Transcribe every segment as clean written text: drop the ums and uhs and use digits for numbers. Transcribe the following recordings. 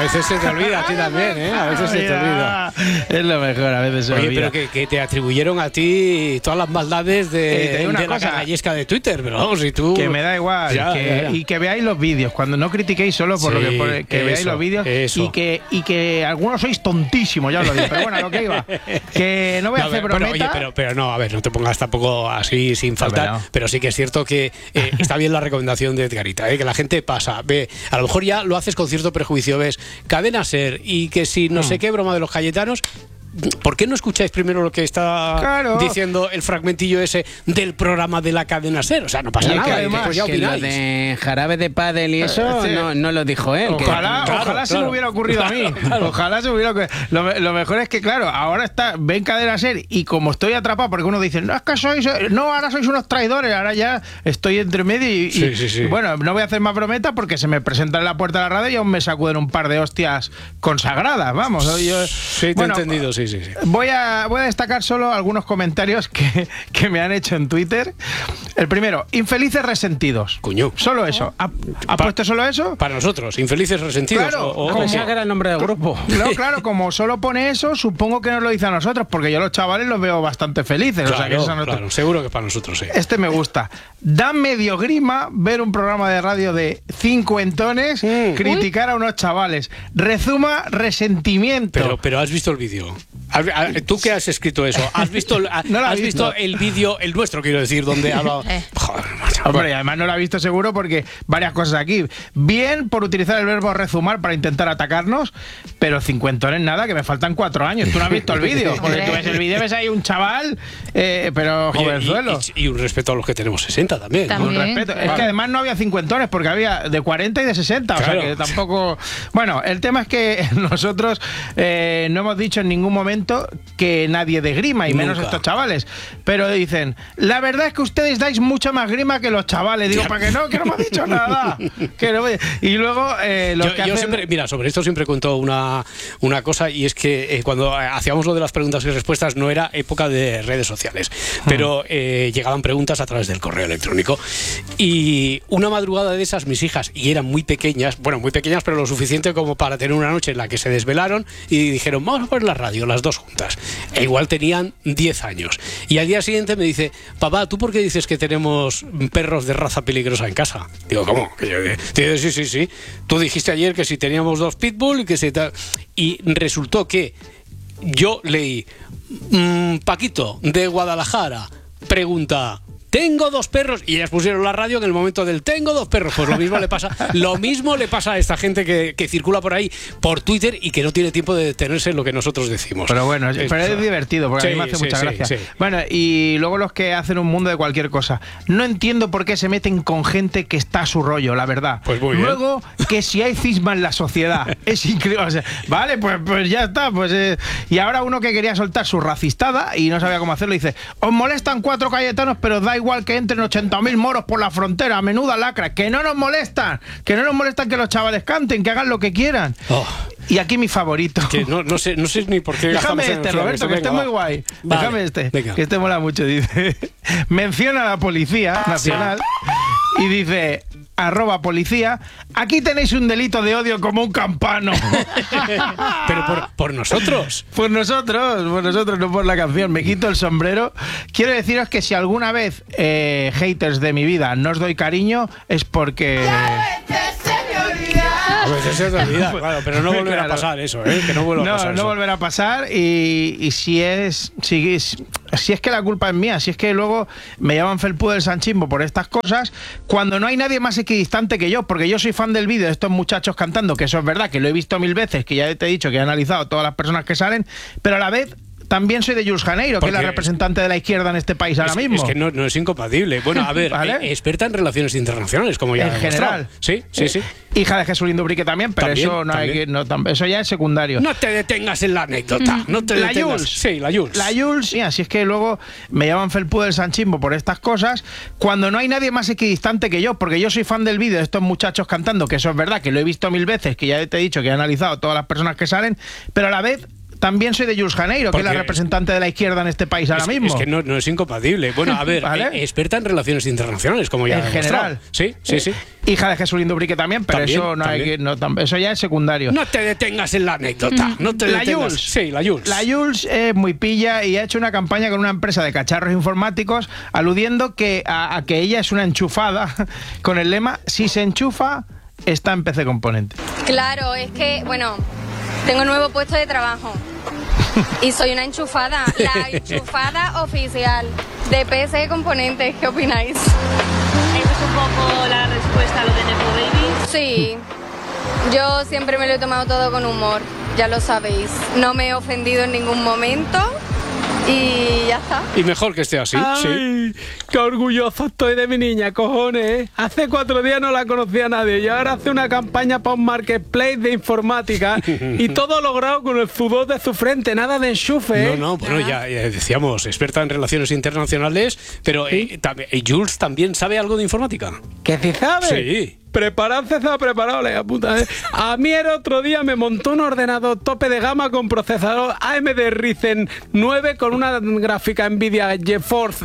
veces se te olvida a ti también, ¿eh? A veces se te olvida. Es lo mejor, a veces se olvida. Pero que te atribuyeron a ti todas las maldades de la canallesca de Twitter, pero vamos, si tú... Que me da igual, y que veáis los vídeos, cuando no critiquéis solo por lo que veáis los vídeos, y que algunos sois tontísimos, ya os lo digo, pero bueno, a lo que iba, que no voy a hacer brometa. Oye, pero no, a ver, no te pongas tampoco así sin faltar, pero sí que es cierto que está bien la recomendación de Edgarita, que la gente pasa, ve, a lo mejor ya lo haces con cierto prejuicio, ves Cadena Ser y que si no sé qué broma de los Cayetanos. ¿Por qué no escucháis primero lo que está diciendo el fragmentillo ese del programa de la Cadena Ser? O sea, no pasa nada. Además, pues ya que lo de jarabe de pádel y eso no lo dijo él. Ojalá se me hubiera ocurrido a mí. Ojalá se me hubiera ocurrido. Lo mejor es que, claro, ahora ven Cadena Ser y como estoy atrapado, porque uno dice, no, es que ahora sois unos traidores, ahora ya estoy entre medio y bueno, no voy a hacer más brometas porque se me presentan en la puerta de la radio y aún me sacuden un par de hostias consagradas, vamos. Sí, te he entendido, sí. Voy a destacar solo algunos comentarios que me han hecho en Twitter. El primero, infelices resentidos. Cuño. Solo eso. ¿Ha puesto solo eso? Para nosotros, infelices resentidos. Claro, como pensaba que era el nombre del grupo. No, claro, como solo pone eso, supongo que nos lo dice a nosotros, porque yo a los chavales los veo bastante felices. Claro, o sea, que claro, seguro que para nosotros, sí. Este me gusta. Da medio grima ver un programa de radio de cincuentones criticar a unos chavales. Rezuma resentimiento. Pero has visto el vídeo. ¿Tú que has escrito eso? ¿Has visto, ¿has visto el vídeo, el nuestro, quiero decir, donde habla? Joder, macho. Hombre, y además no lo ha visto seguro porque varias cosas aquí. Bien por utilizar el verbo rezumar para intentar atacarnos, pero cincuentones nada, que me faltan 4 años. Tú no has visto el vídeo, porque tú ves el vídeo, ves ahí un chaval, pero jovenzuelo. Y un respeto a los que tenemos 60 también. Un respeto. Es que además no había cincuentones, porque había de 40 y de 60, claro. O sea que tampoco... Bueno, el tema es que nosotros no hemos dicho en ningún momento que nadie dé grima, y menos estos chavales. Pero dicen, la verdad es que ustedes dais mucha más grima que los chavales. Digo, ¿para qué no? Que no me ha dicho nada. Y luego yo siempre, mira, sobre esto siempre cuento una cosa, y es que cuando hacíamos lo de las preguntas y respuestas no era época de redes sociales, pero llegaban preguntas a través del correo electrónico, y una madrugada de esas mis hijas, y eran muy pequeñas, pero lo suficiente como para tener una noche en la que se desvelaron y dijeron, vamos a poner la radio, las dos juntas, e igual tenían 10 años, y al día siguiente me dice, papá, ¿tú por qué dices que tenemos perros de raza peligrosa en casa? Digo, ¿cómo? Sí, tú dijiste ayer que si teníamos 2 pitbull y que si tal, y resultó que yo leí Paquito de Guadalajara pregunta, tengo 2 perros, y ellas pusieron la radio en el momento del tengo 2 perros. Pues lo mismo le pasa a esta gente que circula por ahí por Twitter y que no tiene tiempo de detenerse en lo que nosotros decimos. Pero bueno, es divertido, porque a mí me hace mucha gracia. Sí. Bueno, y luego los que hacen un mundo de cualquier cosa. No entiendo por qué se meten con gente que está a su rollo, la verdad. Pues muy bien. Luego, que si hay cisma en la sociedad, es increíble. O sea, vale, pues ya está. Y ahora uno que quería soltar su racistada y no sabía cómo hacerlo, dice, os molestan 4 cayetanos, pero da igual que entren 80.000 moros por la frontera, menuda lacra, que no nos molestan que los chavales canten, que hagan lo que quieran. Y aquí mi favorito. Que no sé ni por qué. Déjame Roberto, que esté muy guay. Vale, déjame venga. Que este mola mucho. Dice, menciona a la Policía Nacional y dice, @policía, aquí tenéis un delito de odio como un campano. Pero por nosotros. Por nosotros, no por la canción. Me quito el sombrero. Quiero deciros que si alguna vez, haters de mi vida, no os doy cariño, es porque... A veces se te olvida, claro, pero no volverá a pasar eso, que no vuelva a pasar. No volverá a pasar, y si es que la culpa es mía, si es que luego me llaman felpudo del Sanchimbo por estas cosas, cuando no hay nadie más equidistante que yo, porque yo soy fan del vídeo de estos muchachos cantando, que eso es verdad, que lo he visto 1000 veces, que ya te he dicho que he analizado todas las personas que salen, pero a la vez... También soy de Jules Janeiro, que es la representante de la izquierda en este país ahora mismo. Es que no es incompatible. Bueno, a ver, ¿vale? Experta en relaciones internacionales, como ya en general. Sí. Hija de Jesulín Dubrique también, pero también, eso ya es secundario. No te detengas en la anécdota. La Jules. Sí, la Jules. La Jules, sí, así es que luego me llaman felpudo del Sanchimbo por estas cosas, cuando no hay nadie más equidistante que yo, porque yo soy fan del vídeo de estos muchachos cantando, que eso es verdad, que lo he visto 1000 veces, que ya te he dicho que he analizado todas las personas que salen, pero a la vez... también soy de Jules Janeiro, que es la representante de la izquierda en este país ahora mismo. Es que no es incompatible. Bueno, a ver, ¿vale? Experta en relaciones internacionales, como ya en general. Sí. Hija de Jesús Lindubrique también, pero también, eso no hay que, eso ya es secundario. No te detengas en la anécdota. No te detengas. Jules. Sí, la Jules. La Jules es muy pilla y ha hecho una campaña con una empresa de cacharros informáticos aludiendo a que ella es una enchufada con el lema: si se enchufa, está en PC Componente. Claro, es que, bueno, tengo nuevo puesto de trabajo y soy una enchufada, la enchufada oficial de PC Componentes. ¿Qué opináis? ¿Eso es un poco la respuesta a lo de Nepo Baby? Sí, yo siempre me lo he tomado todo con humor, ya lo sabéis. No me he ofendido en ningún momento y ya está. Y mejor que esté así. Ay, qué orgulloso estoy de mi niña, cojones. Hace 4 días no la conocía nadie y ahora hace una campaña para un marketplace de informática y todo logrado con el sudor de su frente, nada de enchufe. No, bueno, ya decíamos, experta en relaciones internacionales, pero Jules también sabe algo de informática. ¿Que sí sabe? Sí. Prepararse se ha preparado, la puta. A mí el otro día me montó un ordenador tope de gama con procesador AMD Ryzen 9 con una gráfica Nvidia GeForce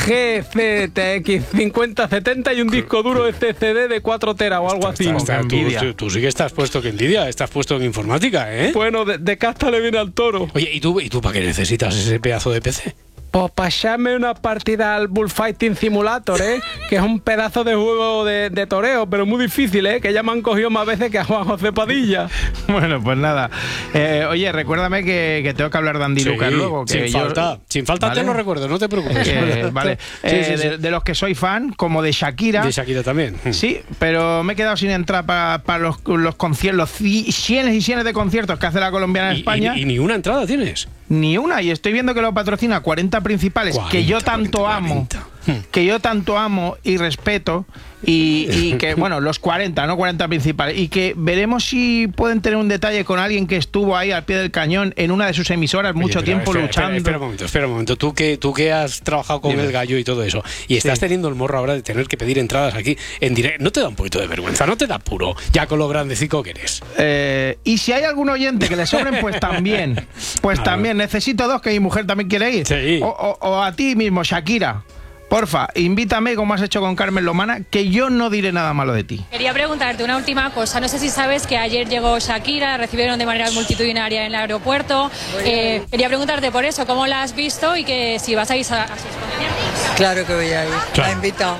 GTX 5070 y un disco duro SSD de 4 teras o algo así. Tú sí que estás puesto que Nvidia, estás puesto en informática, ¿eh? Bueno, de casta le viene al toro. Oye, ¿y tú para qué necesitas ese pedazo de PC? Pues para echarme una partida al Bullfighting Simulator, que es un pedazo de juego de toreo, pero muy difícil, que ya me han cogido más veces que a Juan José Padilla. Bueno, pues nada. Oye, recuérdame que tengo que hablar de Andy Lucas luego. Que sin falta, ¿vale? Te lo recuerdo, no te preocupes. Vale. De los que soy fan, como de Shakira. De Shakira también. Sí, pero me he quedado sin entrar para los conciertos, los cientos y cientos de conciertos que hace la colombiana en España. ¿Y ni una entrada tienes? Ni una, y estoy viendo que lo patrocina 40 principales, 40, que yo tanto 40. Amo, que yo tanto amo y respeto, y que, bueno, los 40, no 40 principales, y que veremos si pueden tener un detalle con alguien que estuvo ahí al pie del cañón en una de sus emisoras mucho tiempo luchando. Espera un momento, tú que has trabajado con el gallo y todo eso, y estás teniendo el morro ahora de tener que pedir entradas aquí en directo, ¿no te da un poquito de vergüenza? ¿No te da apuro? Ya con lo grandecico que eres. Y si hay algún oyente que le sobren, pues también. Pues también. Necesito 2, que mi mujer también quiere ir. Sí. O a ti mismo, Shakira. Porfa, invítame como has hecho con Carmen Lomana, que yo no diré nada malo de ti. Quería preguntarte una última cosa. No sé si sabes que ayer llegó Shakira, la recibieron de manera multitudinaria en el aeropuerto. Quería preguntarte por eso, ¿cómo la has visto y que si vas a ir a sus conciertos? Claro que voy a ir. La he invitado.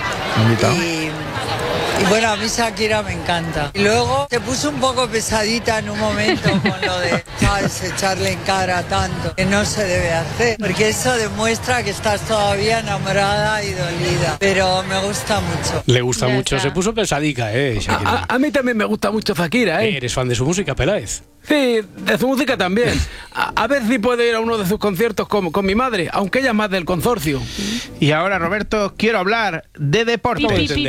Y bueno, a mí Shakira me encanta. Y luego se puso un poco pesadita en un momento con lo de, ¿sabes?, echarle en cara tanto, que no se debe hacer, porque eso demuestra que estás todavía enamorada y dolida. Pero me gusta mucho. Le gusta mucho. Se puso pesadica, Shakira. A mí también me gusta mucho Shakira, ¿Eres fan de su música, Peláez? Sí, de su música también. A ver si puedo ir a uno de sus conciertos con mi madre, aunque ella es más del consorcio. Y ahora, Roberto, quiero hablar de deporte.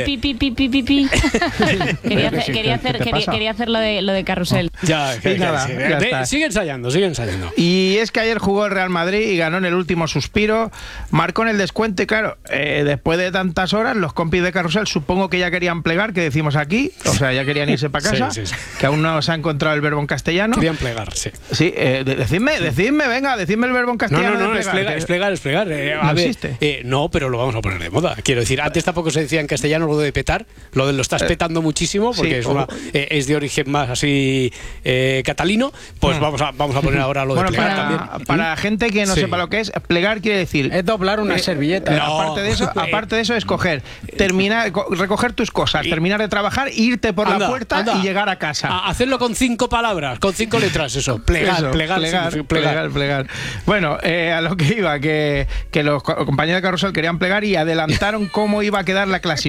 Quería hacer lo de Carrusel. Sigue ensayando. Y es que ayer jugó el Real Madrid y ganó en el último suspiro, marcó en el descuento y claro, después de tantas horas, los compis de Carrusel supongo que ya querían plegar, que decimos aquí, o sea, ya querían irse para casa, que aún no se ha encontrado el verbo en castellano. Querían plegar, sí. Sí, decidme, venga, decidme el verbo en castellano. No, es plegar. ¿No existe? No, pero lo vamos a poner de moda. Quiero decir, antes tampoco se decía en castellano lo de petar, lo de lo estás petando muchísimo, porque es de origen más así catalino, pues vamos a poner ahora lo de plegar también. Para gente que no sepa lo que es, plegar quiere decir... Es doblar una servilleta. Aparte de eso, es recoger tus cosas, terminar de trabajar, irte por la puerta y llegar a casa. Hacerlo con 5 palabras, con 5 letras, eso. Plegar. Bueno, a lo que iba, que los compañeros de Carrusel querían plegar y adelantaron cómo iba a quedar la clasificación.